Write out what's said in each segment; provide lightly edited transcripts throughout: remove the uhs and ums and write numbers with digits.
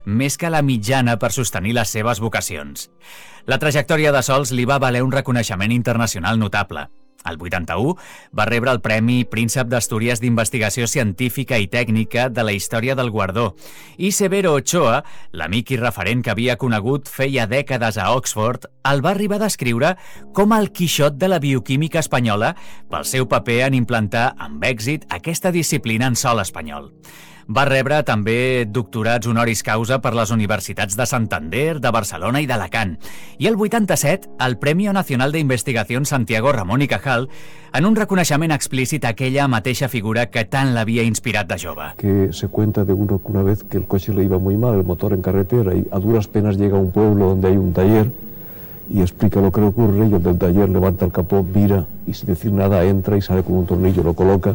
més que la mitjana per sostenir les seves vocacions. La trajectòria de Sols li va valer un reconeixement internacional notable. El 81 va rebre el Premi Príncep d'Astúries d'Investigació Científica i Tècnica de la Història del Guardó, i Severo Ochoa, l'amic i referent que havia conegut feia dècades a Oxford, el va arribar a descriure com el Quixot de la bioquímica espanyola pel seu paper en implantar amb èxit aquesta disciplina en sòl espanyol. Va rebre també doctorats honoris causa per les universitats de Santander, de Barcelona i d'Alacant. I el 87, el Premio Nacional de Investigación Santiago Ramón y Cajal, en un reconeixement explícit a aquella mateixa figura que tant l'havia inspirat de jove. Que se cuenta de uno que una vez que el coche le iba muy mal, el motor en carretera, y a duras penas llega a un pueblo donde hay un taller y explica lo que le ocurre, y el del taller levanta el capó, mira y sin decir nada entra y sale con un tornillo, lo coloca.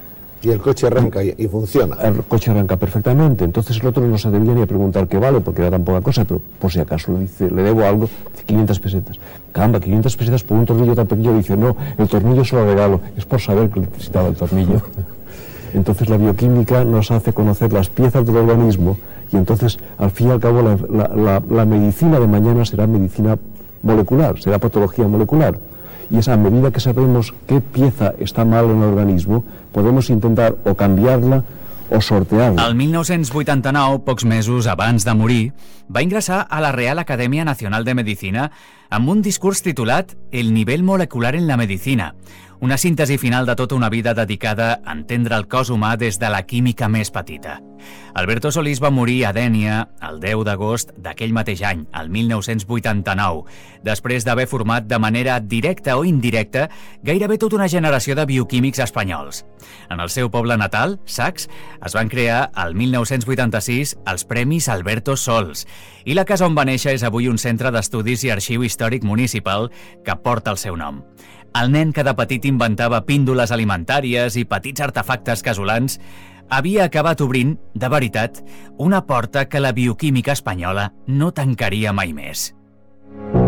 Y el coche arranca y funciona. El coche arranca perfectamente. Entonces el otro no se atrevía ni a preguntar qué vale, porque era tan poca cosa, pero por si acaso le dice, le debo algo, dice 500 pesetas. Caramba, 500 pesetas por un tornillo tan pequeño. Dice, no, el tornillo se lo regalo. Es por saber que necesitaba el tornillo. Entonces la bioquímica nos hace conocer las piezas del organismo, y entonces al fin y al cabo la medicina de mañana será medicina molecular, será patología molecular. Y a medida que sabemos qué pieza està mal en l'organisme, podem intentar o canviar-la o sortear-la. El 1989, pocs mesos abans de morir, va ingressar a la Real Academia Nacional de Medicina amb un discurs titulat El nivel molecular en la medicina, una síntesi final de tota una vida dedicada a entendre el cos humà des de la química més petita. Alberto Solís va morir a Dénia el 10 d'agost d'aquell mateix any, el 1989, després d'haver format de manera directa o indirecta gairebé tota una generació de bioquímics espanyols. En el seu poble natal, Sacs, es van crear el 1986 els Premis Alberto Sols, i la casa on va néixer és avui un centre d'estudis i arxiu històric municipal que porta el seu nom. El nen que de petit inventava píndoles alimentàries i petits artefactes casolans havia acabat obrint, de veritat, una porta que la bioquímica espanyola no tancaria mai més.